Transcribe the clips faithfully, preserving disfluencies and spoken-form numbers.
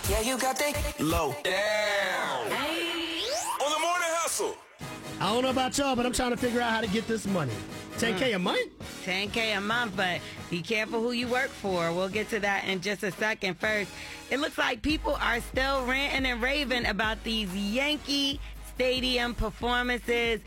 Yeah, you got that low down. On the morning hustle. I don't know about y'all, but I'm trying to figure out how to get this money. ten K a month? ten K a month, but be careful who you work for. We'll get to that in just a second. First, it looks like people are still ranting and raving about these Yankee Stadium performances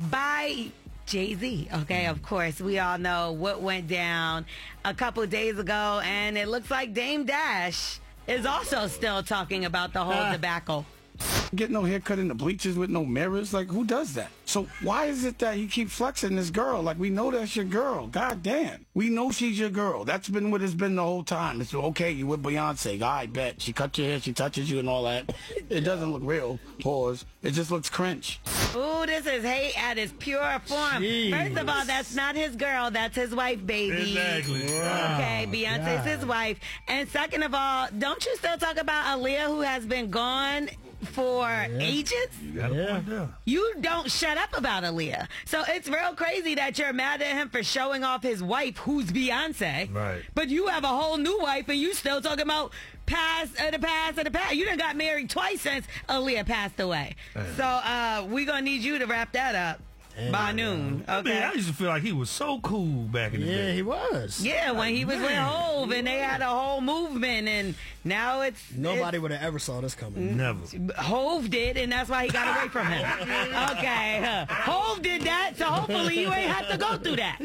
by Jay-Z. Okay, of course, we all know what went down a couple days ago, and it looks like Dame Dash is also still talking about the whole uh. debacle. Get no haircut in the bleachers with no mirrors. Like, who does that? So why is it that you keep flexing this girl? Like, we know that's your girl. God damn. We know she's your girl. That's been what it's been the whole time. It's okay, you with Beyonce. I bet. She cut your hair, she touches you and all that. It doesn't look real. Pause. It just looks cringe. Ooh, this is hate at its pure form. Jeez. First of all, that's not his girl. That's his wife, baby. Exactly. Wow. Okay, Beyonce's God. his wife. And second of all, don't you still talk about Aaliyah, who has been gone for Yeah. ages? You got a Yeah. point there. You don't shut up about Aaliyah. So it's real crazy that you're mad at him for showing off his wife, who's Beyonce. Right. But you have a whole new wife, and you still talking about past of the past of the past. You done got married twice since Aaliyah passed away. Damn. So uh, we gonna need you to wrap that up Damn. by noon. I mean, I Okay. used to feel like he was so cool back in the Yeah, day. he was. Yeah, when he was with Man. Hove, and they had a whole movement, and now it's Nobody would have ever saw this coming. Never. Hove did, and that's why he got away from him. Okay. huh. Hove did that, so hopefully you ain't have to go through that.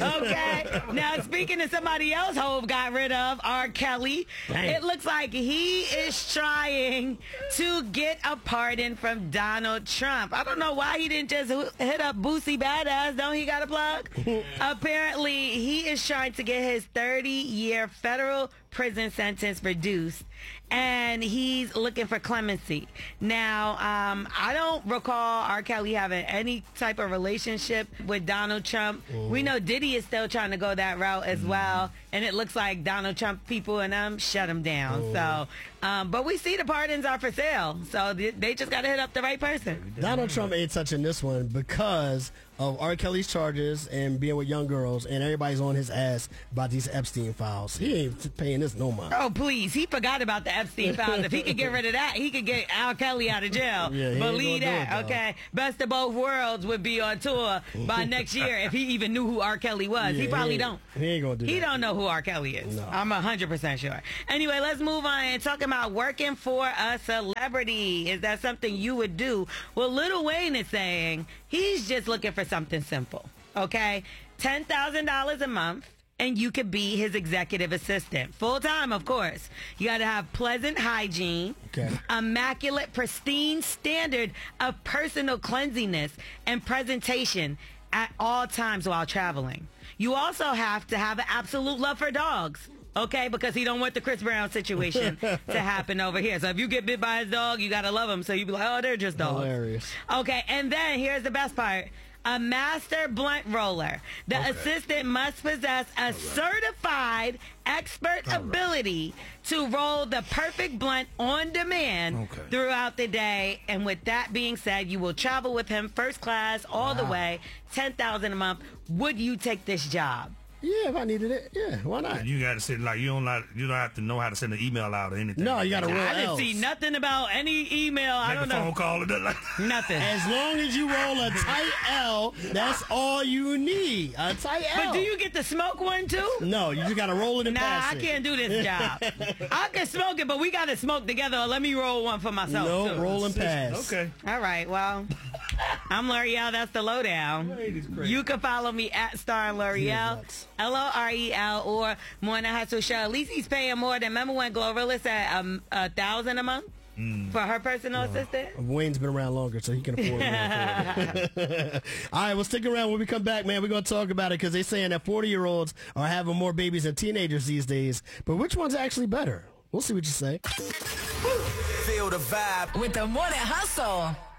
Okay. Now, speaking of somebody else Hove got rid of, R. Kelly, Dang. it looks like he is trying to get a pardon from Donald Trump. I don't know why he didn't just hit up Boosie Badass. Don't he got a plug? Apparently, he is trying to get his thirty-year federal prison sentence reduced, and he's looking for clemency. Now, um, I don't recall R. Kelly having any type of relationship with Donald Trump. We know Diddy is still trying to go that route as well, and it looks like Donald Trump people and them shut him down. So, um, but we see the pardons are for sale, so th- they just got to hit up the right person. Donald Trump ain't touching this one because of R. Kelly's charges and being with young girls, and everybody's on his ass about these Epstein files. He ain't paying this no mind. Oh, please. He forgot about the Epstein files. If he could get rid of that, he could get Al Kelly out of jail. Yeah, he ain't Believe gonna do that, it, though. okay? Best of both worlds would be on tour by next year if he even knew who R. Kelly was. Yeah, he probably ain't- don't. He ain't gonna do He that. don't know who R. Kelly is. No. I'm one hundred percent sure. Anyway, let's move on and talk about working for a celebrity. Is that something you would do? Well, Lil Wayne is saying he's just looking for something simple, okay? ten thousand dollars a month, and you could be his executive assistant. Full time, of course. You got to have pleasant hygiene, Okay. immaculate, pristine standard of personal cleanliness and presentation at all times while traveling. You also have to have an absolute love for dogs. Okay, because he don't want the Chris Brown situation to happen over here. So if you get bit by his dog, you gotta love him. So you be like, oh, they're just dogs. Hilarious. Okay, and then here's the best part. A master blunt roller. The Okay. assistant must possess a certified expert ability to roll the perfect blunt on demand Okay. throughout the day. And with that being said, you will travel with him first class all the Wow. way, ten thousand dollars a month. Would you take this job? Yeah, if I needed it, yeah, why not? You got to say like you don't like you don't have to know how to send an email out or anything. No, you got to roll I didn't L's. see nothing about any email. I Make a don't know. phone call or nothing like that. Nothing. As long as you roll a tight L, that's all you need. A tight L. But do you get to smoke one too? No, you just got to roll it and Nah, pass I it. can't do this job. I can smoke it, but we got to smoke together. Let me roll one for myself, No, too. roll and pass. Okay. All right, well, I'm L'Oreal. That's the lowdown. Ladies, crazy. You can follow me at Star L'Oreal, nuts. L O R E L, or Morning Hustle Show. At least he's paying more than, remember when Glorilla said um, a thousand a month for her personal assistant? Wayne's been around longer, so he can afford it. All right, well, stick around. When we come back, man, we're going to talk about it because they're saying that forty-year-olds are having more babies than teenagers these days. But which one's actually better? We'll see what you say. Feel the vibe. With the Morning Hustle.